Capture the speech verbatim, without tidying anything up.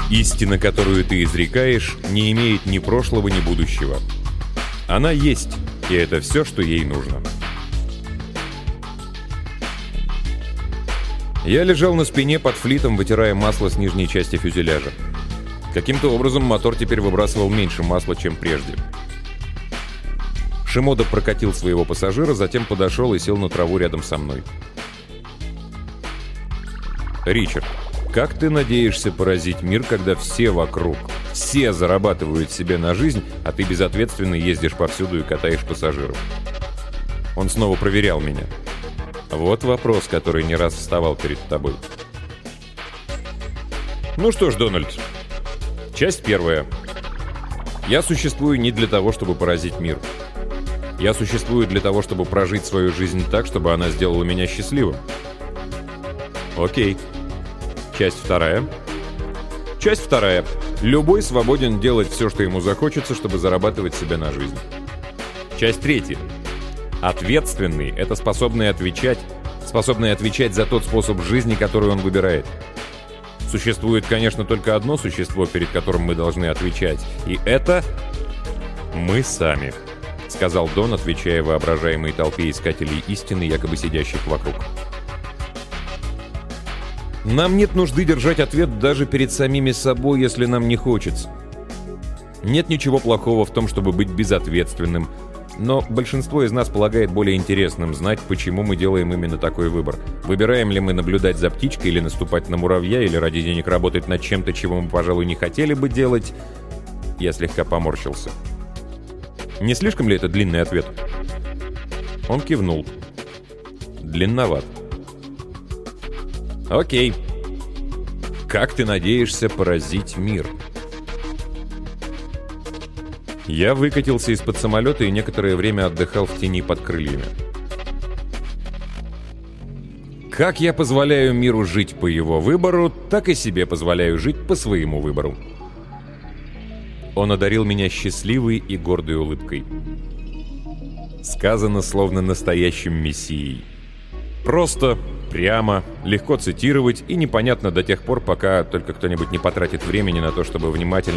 Истина, которую ты изрекаешь, не имеет ни прошлого, ни будущего. Она есть, и это все, что ей нужно. Я лежал на спине под флитом, вытирая масло с нижней части фюзеляжа. Каким-то образом мотор теперь выбрасывал меньше масла, чем прежде. Шимода прокатил своего пассажира, затем подошел и сел на траву рядом со мной. «Ричард, как ты надеешься поразить мир, когда все вокруг, все зарабатывают себе на жизнь, а ты безответственно ездишь повсюду и катаешь пассажиров?» Он снова проверял меня. Вот вопрос, который не раз вставал перед тобой. Ну что ж, Дональд, часть первая. Я существую не для того, чтобы поразить мир. Я существую для того, чтобы прожить свою жизнь так, чтобы она сделала меня счастливым. Окей. Часть вторая. Часть вторая. Любой свободен делать все, что ему захочется, чтобы зарабатывать себе на жизнь. Часть третья. Ответственный — это способный отвечать, способный отвечать за тот способ жизни, который он выбирает. Существует, конечно, только одно существо, перед которым мы должны отвечать, и это мы сами, сказал Дон, отвечая воображаемой толпе искателей истины, якобы сидящих вокруг. Нам нет нужды держать ответ даже перед самими собой, если нам не хочется. Нет ничего плохого в том, чтобы быть безответственным, но большинство из нас полагает более интересным знать, почему мы делаем именно такой выбор. Выбираем ли мы наблюдать за птичкой или наступать на муравья, или ради денег работать над чем-то, чего мы, пожалуй, не хотели бы делать? Я слегка поморщился. Не слишком ли это длинный ответ? Он кивнул. Длинноват. Окей. Как ты надеешься поразить мир? Я выкатился из-под самолета и некоторое время отдыхал в тени под крыльями. Как я позволяю миру жить по его выбору, так и себе позволяю жить по своему выбору. Он одарил меня счастливой и гордой улыбкой. Сказано словно настоящим мессией. Просто, прямо, легко цитировать и непонятно до тех пор, пока только кто-нибудь не потратит времени на то, чтобы внимательно